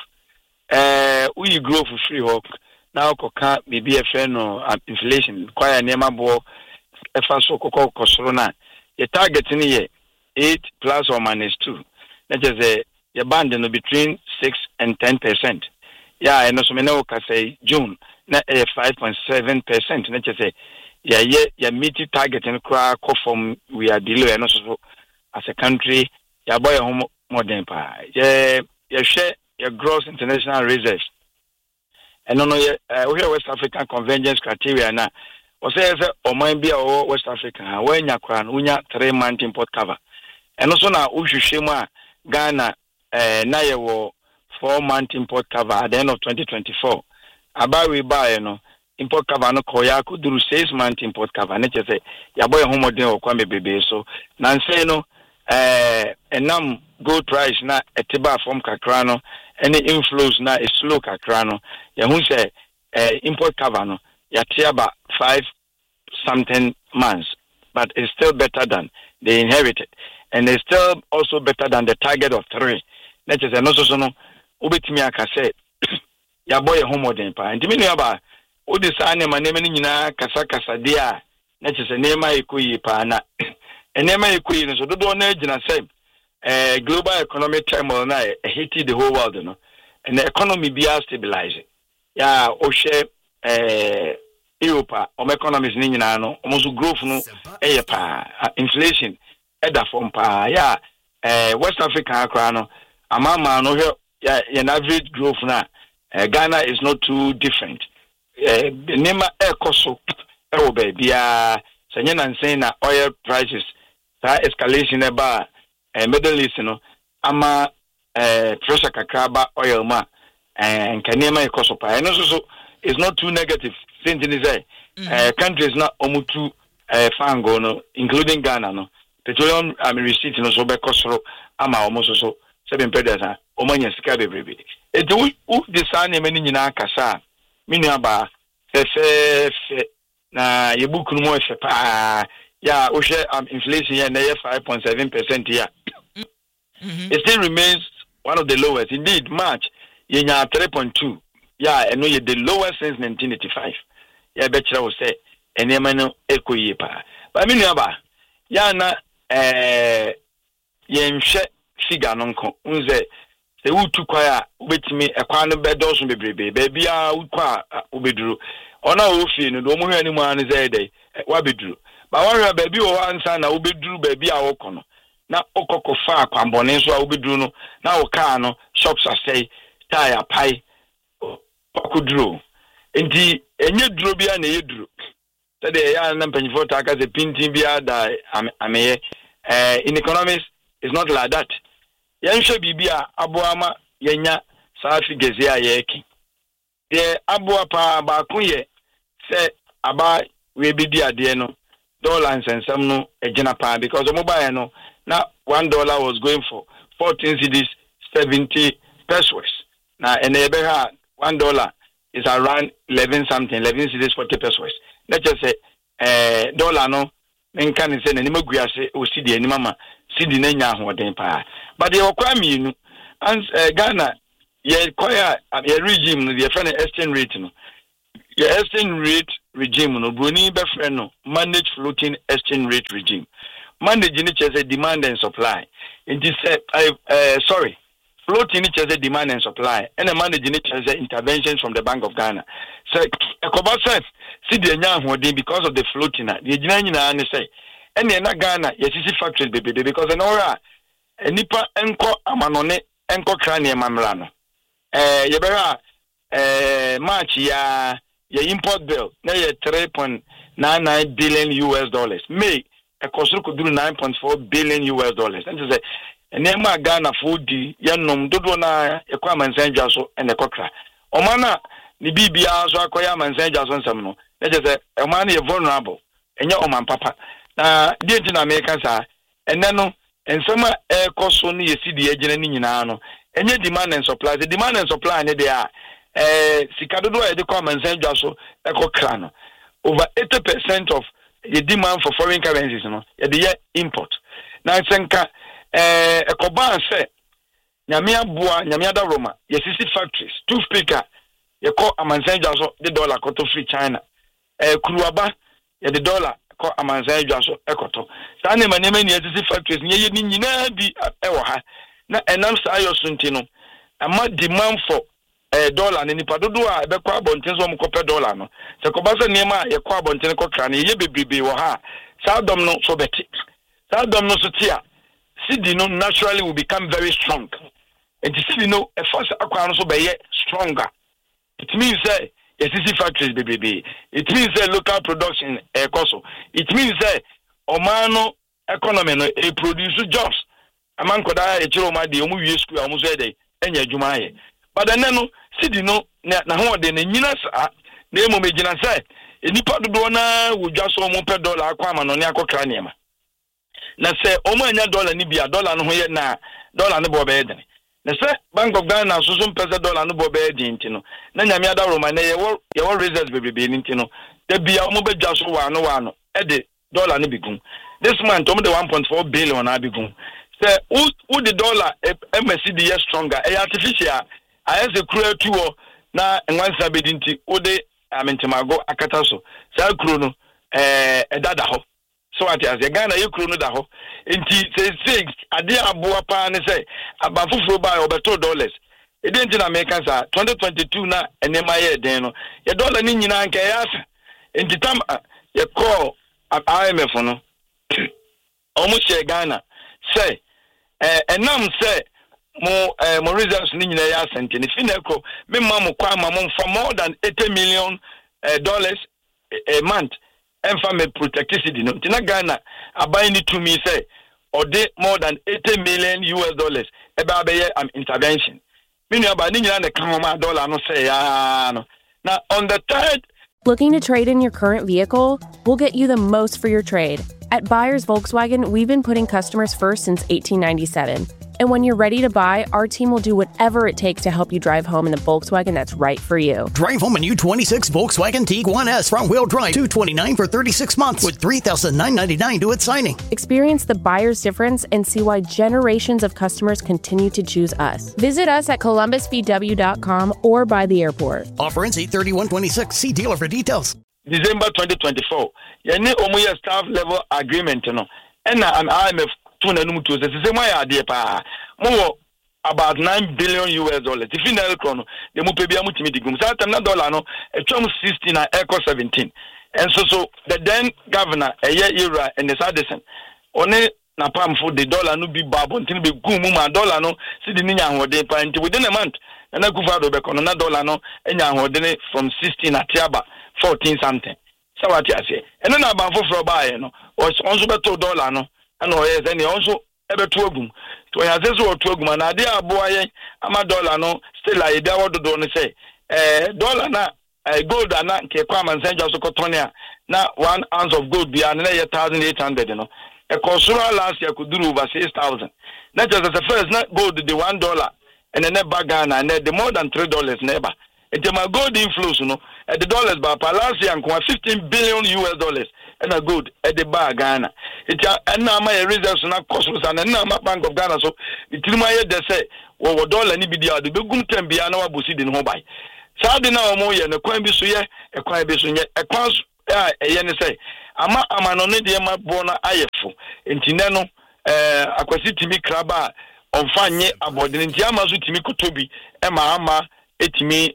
eh we growth free hawk now koka maybe a friend no inflation kwaya nema bo efa so kokko kosoro na ye target ni ye eight plus or minus two that is a your band no between six and ten percent yeah and so me no ka say June na eh, five point seven percent that is a yeah yeah your meet target and cra from we are below and so as a country ya boy home modern pa yeah yeah share your gross international reserves and no no uh, we West African convergence criteria na o say say o man bia o West Africa when yakra no unya three month import cover and also na uhwehwe mu a Ghana eh na ye wo four month import cover at the end of twenty twenty-four about we buy no import cover no koya ko duru six month import cover na che say ya boy homodin o kwa mebebe so na nse no eh enam gold price na etiba from kakra no any inflows na is slow kakra no ya hu say eh import cover no ya tiaba five something months but it's still better than they inherited and it's still also better than the target of three that is no so so no obetimi aka say ya boy homodin pa ntimi no aba odi sa ne ma ne ma nyina kasa kasa dia na che se ne ma ikoyi pa na ene ma ikoyi no so dodo na agina say eh global economic turmoil na hit the whole world no and the economy be stabilizing ya o share eh Europe o economies ni nyina no almost growth no eh pa inflation eda from pa ya eh West Africa akra no amama no ya an average growth na uh, Ghana is not too different eh nema ekoso e wo ba bia sanye na nsen na oil prices that escalation eba eh Middle East no ama eh pressure kakraba oil ma eh nkanema ekoso pa eno so so is not too negative since in say eh countries na omutu eh fango no including Ghana no petroleum I mean receipt no so be kosoro ama omo so seven pedasa omanya sika bebrebe edu u disane mani nyina kasa minu aba fe fe na yebuku no mo fe pa ya o share um, inflation here na five point seven percent here mm-hmm. It still remains one of the lowest indeed March yenya three point two yeah and no ye the lowest since nineteen eighty-five ya betcha wo say enema no ekoyi pa ba minu aba ya na eh yenhwe figure no nko unze se wutu kwa ya ubetimi ekwa no bedoso bebrebe ba bia ukwa ubeduru ona ofie no do mo hwani mu an ze dey wa beduru ba wa hwa ba bi wo ansa na ubeduru ba bia wo kono na okoko fa akwambone so a ubeduru no na wo kaa no shops asay tire pai okuduru enti enye duro bia na yeduru tade ya na mpanyifo ta aka ze pintin bia da ameye eh in economics it's not like that. Yansha bibia aboama yenya saa figures ya yeki de aboa pa ba kunye se aba we bi di ade no dollar nsensem no egina pa because o mobile no na one dollar was going for fourteen cedis seventy pesos na enebe ha one dollar is around eleven something eleven cedis forty pesos let's just say eh dollar no nka ne se na ni maguase o cedi ani mama cedi na nya ahoden pa but they okwa mienu and Ghana ye kwaya ye regime no the friend exchange rate no ye exchange rate regime no broni be friend no manage floating exchange rate regime manage ni chese demand and supply it is uh, sorry floating ni chese demand and supply and manage ni chese interventions from the Bank of Ghana so ekoba said see the nya ahoden because of the floating na the gina nyina na say and na Ghana ye sisi factory bebe because en ora enipa enko amanone enko krane mamra no eh yebera eh march ya ya import bill na ye three point nine nine billion U S dollars may e kosuru kuduru nine point four billion U S dollars and say enema Ghana fodi yenom dodo na e kwa mansanjwa so ene kokra omana ni bibia so akoya mansanjwa so nsam no na say omana ye vulnerable enye oman papa na die nti na America sa ene no ensema e koso no yesi de agina ni nyina no enye demand and supply the demand and supply ne dey eh sikadodo e de kwa mansanjwa so e kokra no over eighty percent of the demand for foreign currencies no ye dey import na senka eh ekoban se nyame aboa nyame ada Roma ye sisi factories two speaker ye call amansanjwa so the dollar koto free China eh kuruaba ye the dollar ko amansanjwa so ekoto sa ne manema ne ye sisi factories nye ye ni nyina bi e wo ha na enam sa ayo sunti no ama demand for eh dollar ne nipa dodo a be kwa abonten so mo kope dollar no se ko ba se niema ye kwa abonten ko kra ne ye bebrebe wo ha sa dom no so beti sa dom no so tia cedi no naturally will become very strong and the cedi no e force akwa no so be ye stronger it means say yes city factories bebrebe it means say local production e koso it means say omano economy no e produce jobs aman koda e chiro ma de omu wie school omu so e dey enya adwuma aye but then no cedi no na ho de na nyina sa na emo megina say enipa dodo na wodwa so omu pe dollar akwa ma no ne akokra niema na say omu anya dollar ni bia dollar no ho ye na dollar no bo be den na say Bank of Ghana so so pesa dollar no bo be den ntino na nyame ada Roma na ye wo ye wo reserves bebebe ntino da bia omu be dwa so wa no wa no e de dollar no bigum this month omu de one point four billion na bigum say who the dollar M S C D is stronger e artificial I as a cruel tool na enwansa bedinti wo de amentimago akata so say kru no eh edada ho so what as the Ghana ye kru no da ho enti say six ade aboa pa ne say abafufuro ba obeto dollars e dey ntina America sa twenty twenty-two na enema ye den no ye dollar ni nyina nka ya asa enti tam ye call I M F no omo share Ghana say eh enam say mo eh mo reserves ni nyina ya asante ni fineko me ma mo kwa ma mo for more than eighty million uh, dollars a, a month and for me protect city no tina Ghana abai ni to me say or de more than eighty million U S dollars e ba be am intervention me no ba ni nyina na kan ma dollar no say ya no now on the third. Looking to trade in your current vehicle? We'll get you the most for your trade. At Buyers Volkswagen, we've been putting customers first since eighteen ninety-seven. And when you're ready to buy, our team will do whatever it takes to help you drive home in the Volkswagen that's right for you. Drive home a new twenty-six Volkswagen Tiguan S front-wheel drive, two hundred twenty-nine thousand dollars for thirty-six months with three thousand nine hundred ninety-nine dollars to its signing. Experience the buyer's difference and see why generations of customers continue to choose us. Visit us at columbus v w dot com or by the airport. Offer ends eight thirty-one twenty-six. See dealer for details. December twenty twenty-four. Yani omuye staff level agreement no. Ena an I M F tuna numu tuwe se se mwa ade pa. Mo about nine billion U S dollars. If in the chrono, the mu pebi amu timi digum. Sa tam na dollar no, e twom sixteen na echo seventeen. And so so the then governor a year era and the Sadison. One na pam for the dollar no be babo until be gumu ma dollar no see the ninya hode pa until within a month. And na kufa do be kono na dollar no enya hode from sixteen at tiaba fourteen something. So what you say? And then about for buy no, or also better dollar no, and or yes, and also ebetu ogum to ya se so otu ogum na ade aboa yen ama dollar no still a ida wododo no say eh dollar na eh, gold na nke kwa mansenja so kotone a na one ounce of gold bia na one thousand eight hundred no e kosura last year could do over six thousand na just as the first na gold the one dollar and then bag Ghana and the more than three dollars neighbor it my gold inflows no at the dollars ba last year and fifteen billion U S dollars and a good at the bag Ghana it and now my reserves na cosmos and now my Bank of Ghana so it my they say wo dollar ni bi dia de begum tem bia na wabosi de no buy saudi na omo ye na kwan bi so ye e kwan bi so ye e kwan eh ye ne say ama ama no ne de ma bo na ayefo entine no eh akwasi timi kraba onfanye abodin nti ama so timi kotobi e ma ama etimi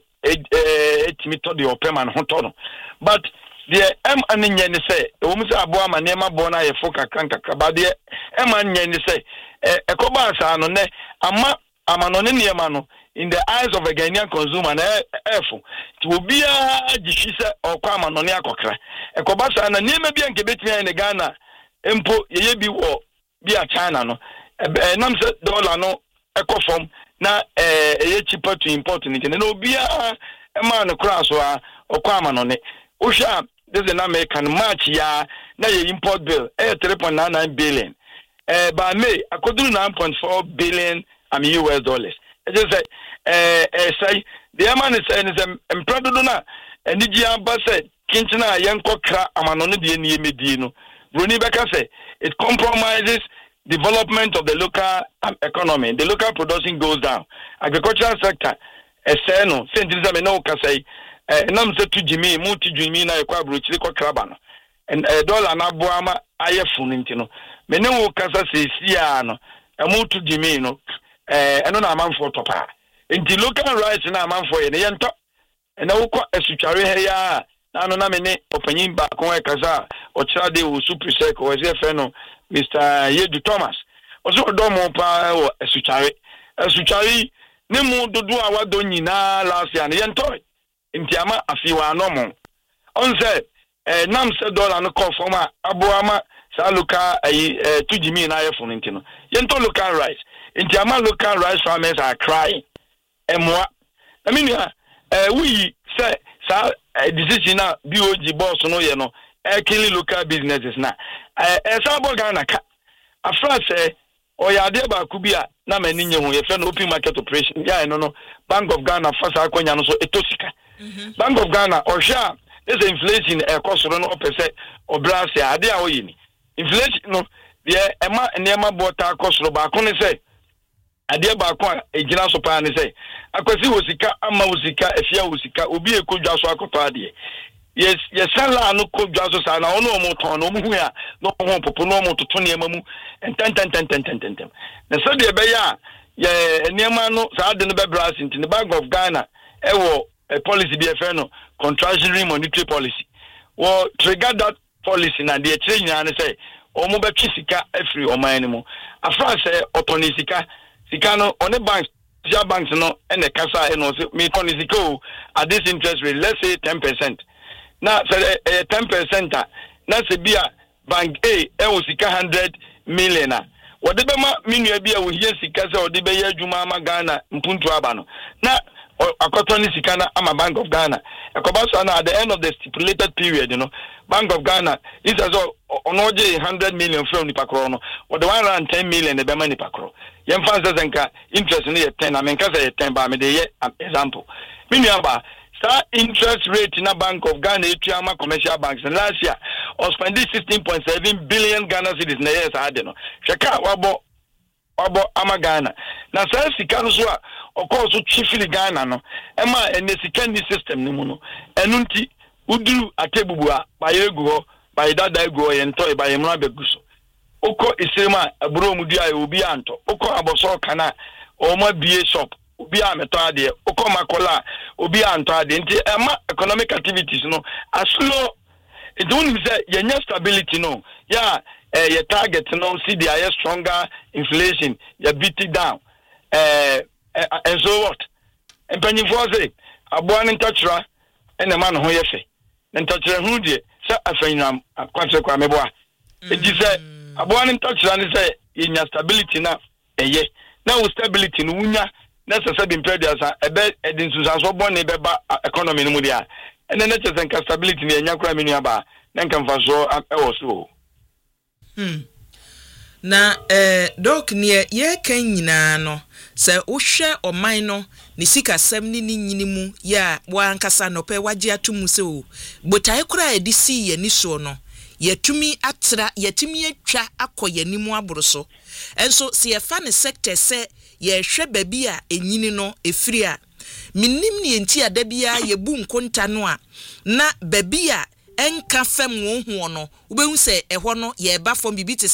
etimi to de opema no to no but the em anenye ne say e wo mu say abo ama ne ma bo na ayefo kakran kakaba de em anenye ne say e ekoba asa no ne ama ama no ne ne ma no in the eyes of a Ghanaian consumer na efo ti obi a gihise okwa ama no ne akokra ekoba sa na ne ma bia nke betimi ne Ghana empo yeye bi wo bi a China no eh nam se dollar no ekofom na eh eye cheaper to import ni na obi a ma no cross wa okwa ama no ne ohwa this is an American match ya na ye import bill eh three point nine nine billion eh by May akoduru nine point four billion I mean U S dollars it just say eh eh say the man is saying is emprado na eniji amba say kinchina yenko kra amano no de ni emedi no Bruni Beka say it compromises development of the local um, economy. The local production goes down. Agricultural sector, a seno, Saint Elizabeth no say, nam se to Jimmy, multi Jimmy na ekwa bruchili kwa krabano. And a dollar na boama ayefun Mene wo kasa se siano, a multi Jimmy no, eh, and on a man for topa. Inti local rights na man for yen yento, and I will call a suchari heya. Na no na mene opanyin ba kon e kasa o chade wo super sec o ze feno Mister Yedu Thomas oso do mo pa o esuchare esuchare ne mu dodo a wado nyina last year ne yento ntiama afiwa no mo on say eh nam se dollar no confirm a aboama sa local eh tujimi na yefo ntino yento local rice ntiama local rice farmers are crying emwa I mean eh we say sa a decision na B O G boss no ye no e killing local businesses na eh e sabo Ghana ka afra say o ya de ba ku bia na mani nye ho ye fe no open market operation ya no no Bank of Ghana fasa akonya no so etosika Bank of Ghana o sha this inflation e kosoro no opese o brase ade a oyini inflation no de e ma ne ma bota kosoro ba ko ne say ade ba ko ejina so pa ne say akwasi wosika ama wosika efia wosika obi ekodwa so akoto ade yes yes sala no kodwa so sa na ono mo ton no mu hu ya no ho popo no mo toto ne mamu enten ten ten ten ten ten na so de be ya ye niema no sa ade no be brass into the Bank of Ghana e wo a policy be e no contractionary monetary policy wo trigger that policy na de change na say o mo be twisika afri o man ni mo afra say otonisika sika no on the bank Sia banks no and the casa and also me tonisico at this interest rate, let's say ten percent. Now say uh, ten percent na se bia bank A e o sika hundred million. What the bema minu bia wo hie sika se o de be ye adwuma ma Ghana mpuntu aba no. Na akotoni sika na ama Bank of Ghana. Ekoba so na at the end of the stipulated period, you know, Bank of Ghana is as onoje one hundred million from nipa kro no. Or the one hundred ten million e be ma nipa kro. Yem fancy zenka interest ni ten, I mean kasa ye ten ba me de ye example. Minu aba star interest rate in a Bank of Ghana etuama commercial banks and last year or spending sixteen point seven billion Ghana cedis na years ade no. Sheka wabo wabo ama Ghana. Na sa sika no so a okoso chifili Ghana no. Ema ene sika ni system ni mu no. Enu nti uduru atebubu a ba yegu ho ba dada egu ho ye nto e ba ye mra beguso. Oko isema aburo mu dia obi anto oko aboso kana o ma bie shop obi ameto ade oko makola obi anto ade nti ema economic activities no aslo it don't say your stability no yeah uh, your target no see the higher stronger inflation you beat it down uh, uh, and so what and penny for say aboa ntachra and the man ho yefe ntachra hu die say afanyam akwache kwa meboa it is say aboa ntachra ni say yenya stability na eye na wo stability no wunya na sese bi mpredua sa ebe edin susanso bone beba economy no mu dia ene na chese nka stability na yenya kura menu aba na nka mfaso ewo so hmm na eh doc ne ye kan nyina no se wo hwe oman no ne sika sem ni nyini mu ya wa ankasa no pe waje atumu se o botae kura edi si ye ni so no yetumi atra yetumi atwa akoyanimu aboroso enso se ye fa ne sector se ye hwe babi a enyini no efiri a minim ne enti adabia ye bu nkonta no a na babi a enka fam wo ho no ubehu se ehwo no ye ba fom bibi te